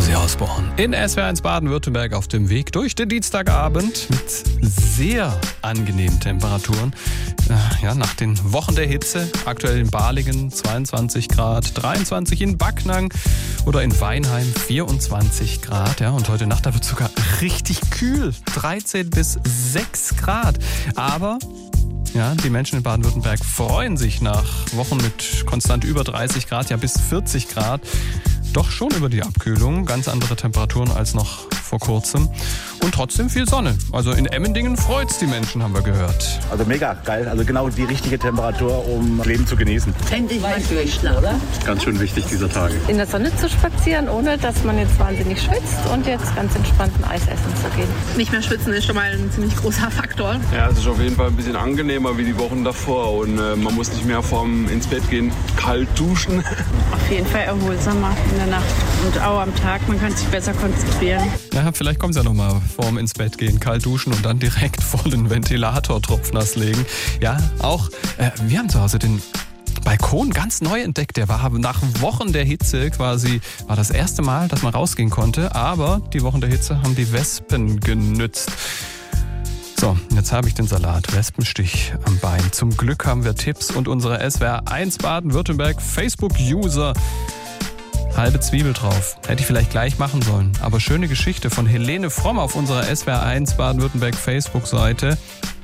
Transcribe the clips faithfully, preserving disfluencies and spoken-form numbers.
Ozzy Osbourne in S W R eins Baden-Württemberg auf dem Weg durch den Dienstagabend mit sehr angenehmen Temperaturen. Ja, nach den Wochen der Hitze, aktuell in Balingen zweiundzwanzig Grad, dreiundzwanzig in Backnang oder in Weinheim vierundzwanzig Grad. Ja, und heute Nacht, da wird sogar richtig kühl, dreizehn bis sechs Grad. Aber ja, die Menschen in Baden-Württemberg freuen sich nach Wochen mit konstant über dreißig Grad, ja bis vierzig Grad, doch schon über die Abkühlung. Ganz andere Temperaturen als noch vor kurzem. Und trotzdem viel Sonne. Also in Emmendingen freut's die Menschen, haben wir gehört. Also mega geil. Also genau die richtige Temperatur, um Leben zu genießen. Endlich mal durchschlagen, oder? Ganz schön wichtig dieser Tage. In der Sonne zu spazieren, ohne dass man jetzt wahnsinnig schwitzt und jetzt ganz entspannt ein Eis essen zu gehen. Nicht mehr schwitzen ist schon mal ein ziemlich großer Faktor. Ja, es ist auf jeden Fall ein bisschen angenehmer wie die Wochen davor und äh, man muss nicht mehr vorm ins Bett gehen kalt duschen. Auf jeden Fall erholsamer in der Nacht und auch am Tag. Man kann sich besser konzentrieren. Ja, vielleicht kommen Sie ja noch mal vorm ins Bett gehen, kalt duschen und dann direkt vor den Ventilator tropfnass legen. Ja, auch äh, wir haben zu Hause den Balkon ganz neu entdeckt. Der war nach Wochen der Hitze quasi, war das erste Mal, dass man rausgehen konnte. Aber die Wochen der Hitze haben die Wespen genützt. So, jetzt habe ich den Salat. Wespenstich am Bein. Zum Glück haben wir Tipps und unsere S W R eins Baden-Württemberg Facebook-User. Halbe Zwiebel drauf. Hätte ich vielleicht gleich machen sollen. Aber schöne Geschichte von Helene Fromm auf unserer S W R eins Baden-Württemberg Facebook-Seite.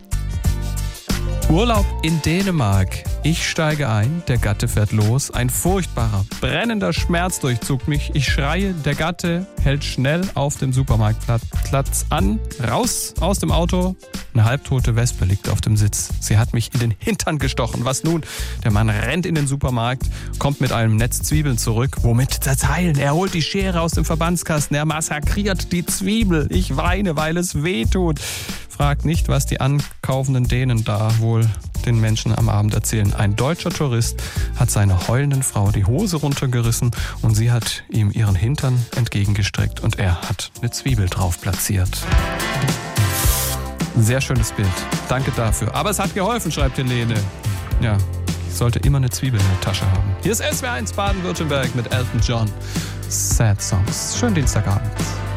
Urlaub in Dänemark. Ich steige ein, der Gatte fährt los. Ein furchtbarer, brennender Schmerz durchzuckt mich. Ich schreie, der Gatte hält schnell auf dem Supermarktplatz an. Raus aus dem Auto. Eine halbtote Wespe liegt auf dem Sitz. Sie hat mich in den Hintern gestochen. Was nun? Der Mann rennt in den Supermarkt, kommt mit einem Netz Zwiebeln zurück. Womit zerteilen? Er holt die Schere aus dem Verbandskasten. Er massakriert die Zwiebel. Ich weine, weil es weh tut. Fragt nicht, was die ankaufenden Dänen da wohl den Menschen am Abend erzählen. Ein deutscher Tourist hat seiner heulenden Frau die Hose runtergerissen und sie hat ihm ihren Hintern entgegengestreckt und er hat eine Zwiebel drauf platziert. Sehr schönes Bild. Danke dafür. Aber es hat geholfen, schreibt Helene. Ja, ich sollte immer eine Zwiebel in der Tasche haben. Hier ist S W R eins Baden-Württemberg mit Elton John. Sad Songs. Schönen Dienstagabend.